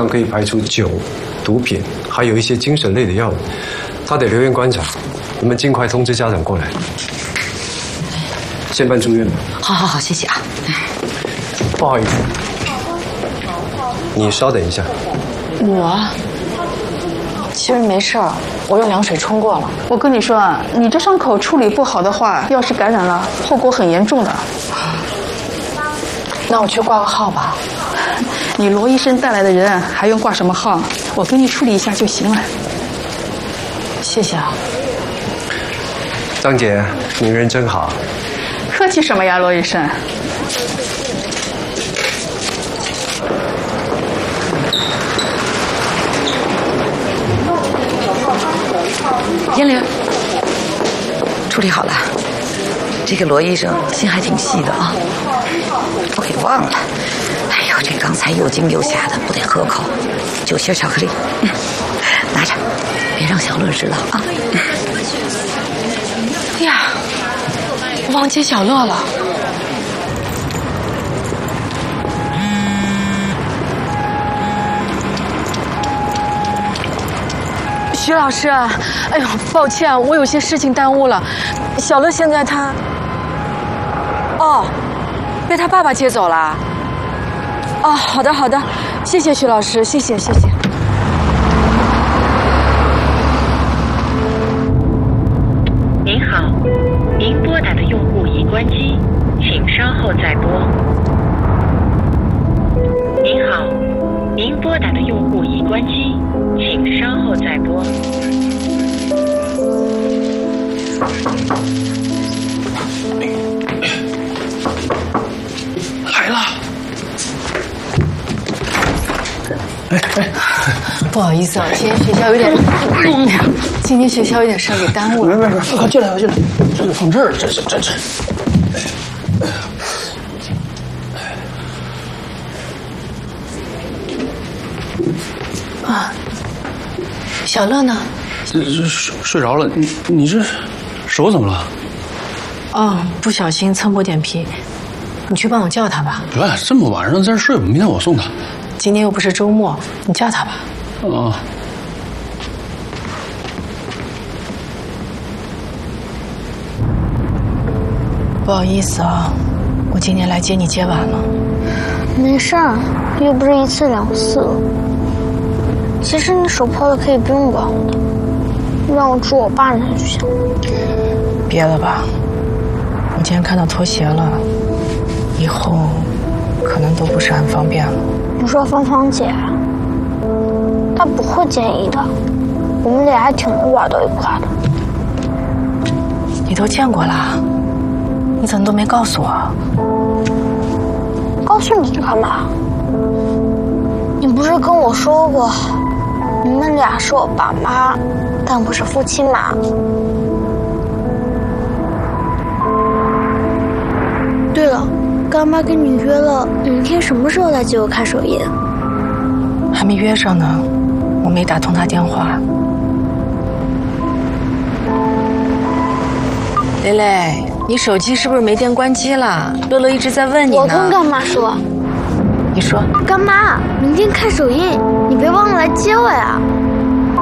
可以排除酒、毒品，还有一些精神类的药物，他得留院观察。你们尽快通知家长过来。先办住院吧。 好，谢谢啊。 不好意思，你稍等一下。 我其实没事儿，我用凉水冲过了。 我跟你说啊，你这伤口处理不好的话，要是感染了，后果很严重的。 那我去挂个号吧。 你罗医生带来的人还用挂什么号？我给你处理一下就行了。 谢谢啊。 张姐，你人真好。 客气什么呀，罗医生？ 燕玲，处理好了。这个罗医生心还挺细的啊。我给忘了。哎呦，这刚才又惊又吓的，不得喝口酒心巧克力。拿着，别让小乐知道啊。 哎呀，我忘接小乐了。徐老师，哎呦，抱歉，我有些事情耽误了。小乐现在他……哦，被他爸爸接走了。哦，好的，谢谢徐老师，谢谢。 您好，您拨打的用户已关机，请稍后再拨。您好，您拨打的用户已关机，请稍后再拨。 来了。 不好意思啊，今天学校有点事儿给耽误了。 没，快进来，这个放这儿，这。 啊，小乐呢？ 这睡着了。你这手怎么了？ 哦，不小心蹭破点皮，你去帮我叫他吧。 不，这么晚上在这睡吧，明天我送他。 今天又不是周末，你叫他吧。 啊。 不好意思啊，我今天来接你接晚了。 没事儿，又不是1次2次。其实你手破了可以不用管我的，让我住我爸那就行。 别了吧，我今天看到拖鞋了，以后可能都不是很方便了。 你说芳姐，她不会介意的，我们俩还挺能玩到一块的。 你都见过了，你怎么都没告诉我？ 告诉你干嘛？你不是跟我说过，你们俩是我爸妈，但不是夫妻吗？对了，干妈跟你约了，明天什么时候来接我看首映？ 还没约上呢，我没打通他电话。蕾蕾，你手机是不是没电关机了？乐乐一直在问你呢。 我跟干妈说。 你说。 干妈，明天看首映，你别忘了来接我呀。